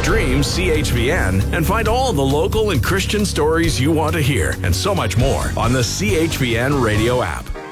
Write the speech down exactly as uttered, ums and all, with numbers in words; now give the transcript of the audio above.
Stream C H V N and find all the local and Christian stories you want to hear and so much more on the C H V N radio app.